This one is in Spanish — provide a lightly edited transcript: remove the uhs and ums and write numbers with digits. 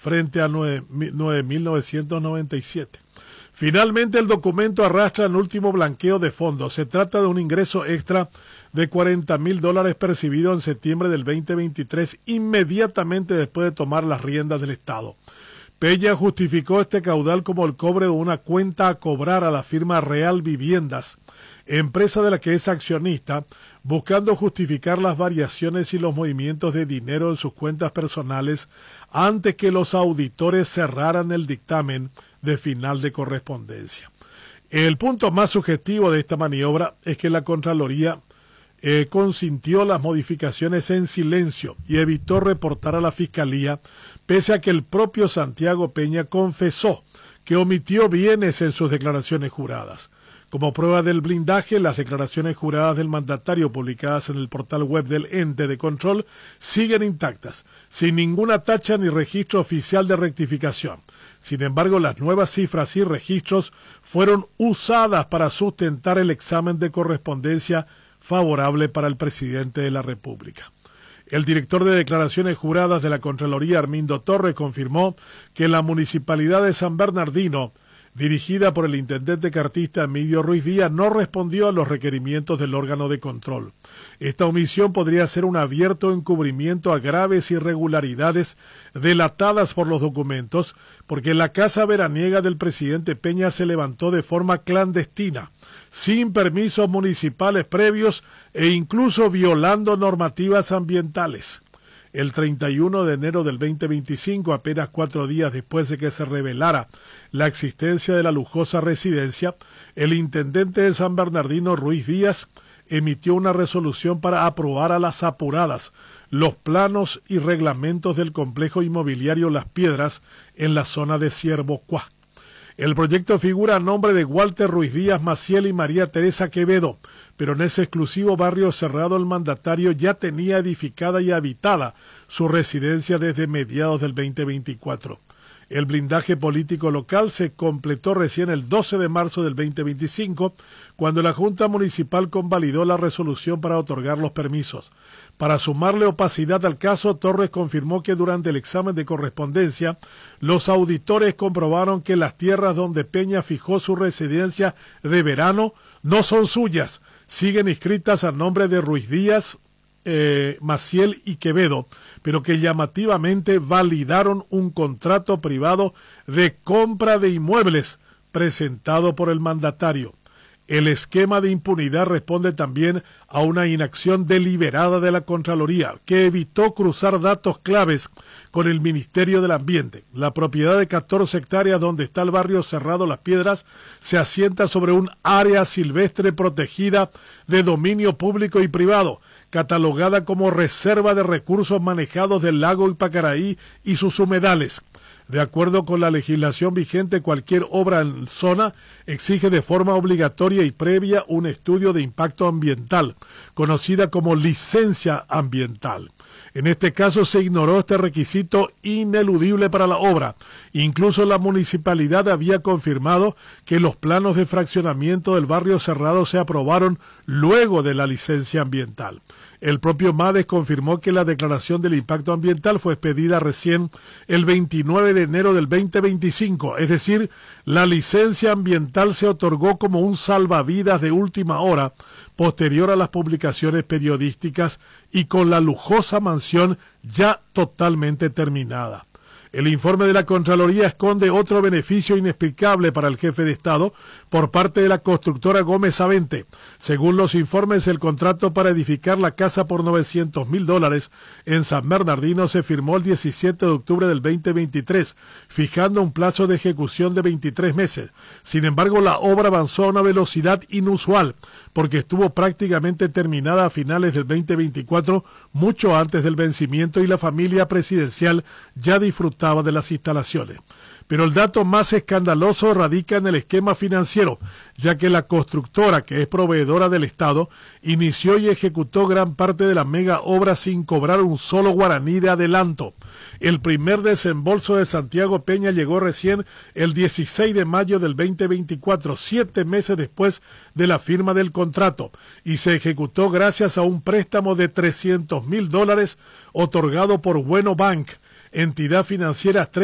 frente a 9.997. Finalmente, el documento arrastra el último blanqueo de fondos. Se trata de un ingreso extra de $40.000 percibido en septiembre del 2023, inmediatamente después de tomar las riendas del Estado. Peña justificó este caudal como el cobre de una cuenta a cobrar a la firma Real Viviendas, empresa de la que es accionista, buscando justificar las variaciones y los movimientos de dinero en sus cuentas personales antes que los auditores cerraran el dictamen de final de correspondencia. El punto más sugestivo de esta maniobra es que la Contraloría consintió las modificaciones en silencio y evitó reportar a la Fiscalía, pese a que el propio Santiago Peña confesó que omitió bienes en sus declaraciones juradas. Como prueba del blindaje, las declaraciones juradas del mandatario publicadas en el portal web del ente de control siguen intactas, sin ninguna tacha ni registro oficial de rectificación. Sin embargo, las nuevas cifras y registros fueron usadas para sustentar el examen de correspondencia favorable para el presidente de la República. El director de declaraciones juradas de la Contraloría, Armindo Torres, confirmó que la Municipalidad de San Bernardino, dirigida por el intendente cartista Emilio Ruiz Díaz, no respondió a los requerimientos del órgano de control. Esta omisión podría ser un abierto encubrimiento a graves irregularidades delatadas por los documentos, porque la casa veraniega del presidente Peña se levantó de forma clandestina, sin permisos municipales previos e incluso violando normativas ambientales. El 31 de enero del 2025, apenas 4 días después de que se revelara la existencia de la lujosa residencia, el intendente de San Bernardino, Ruiz Díaz, emitió una resolución para aprobar a las apuradas los planos y reglamentos del complejo inmobiliario Las Piedras en la zona de Ciervo Cuá. El proyecto figura a nombre de Walter Ruiz Díaz Maciel y María Teresa Quevedo, pero en ese exclusivo barrio cerrado el mandatario ya tenía edificada y habitada su residencia desde mediados del 2024. El blindaje político local se completó recién el 12 de marzo del 2025, cuando la Junta Municipal convalidó la resolución para otorgar los permisos. Para sumarle opacidad al caso, Torres confirmó que durante el examen de correspondencia, los auditores comprobaron que las tierras donde Peña fijó su residencia de verano no son suyas, siguen inscritas a nombre de Ruiz Díaz, Maciel y Quevedo, pero que llamativamente validaron un contrato privado de compra de inmuebles presentado por el mandatario. El esquema de impunidad responde también a una inacción deliberada de la Contraloría, que evitó cruzar datos claves con el Ministerio del Ambiente. La propiedad de 14 hectáreas donde está el barrio cerrado Las Piedras se asienta sobre un área silvestre protegida de dominio público y privado, catalogada como reserva de recursos manejados del lago Ipacaraí y sus humedales. De acuerdo con la legislación vigente, cualquier obra en zona exige de forma obligatoria y previa un estudio de impacto ambiental, conocida como licencia ambiental. En este caso se ignoró este requisito ineludible para la obra. Incluso la municipalidad había confirmado que los planos de fraccionamiento del barrio cerrado se aprobaron luego de la licencia ambiental. El propio MADES confirmó que la declaración del impacto ambiental fue expedida recién el 29 de enero del 2025, es decir, la licencia ambiental se otorgó como un salvavidas de última hora, posterior a las publicaciones periodísticas y con la lujosa mansión ya totalmente terminada. El informe de la Contraloría esconde otro beneficio inexplicable para el jefe de Estado por parte de la constructora Gómez Avente. Según los informes, el contrato para edificar la casa por $900.000 en San Bernardino se firmó el 17 de octubre del 2023, fijando un plazo de ejecución de 23 meses. Sin embargo, la obra avanzó a una velocidad inusual, porque estuvo prácticamente terminada a finales del 2024, mucho antes del vencimiento, y la familia presidencial ya disfrutaba de las instalaciones. Pero el dato más escandaloso radica en el esquema financiero, ya que la constructora, que es proveedora del Estado, inició y ejecutó gran parte de la mega obra sin cobrar un solo guaraní de adelanto. El primer desembolso de Santiago Peña llegó recién el 16 de mayo del 2024, 7 meses después de la firma del contrato, y se ejecutó gracias a un préstamo de $300.000 otorgado por Bueno Bank, entidad financiera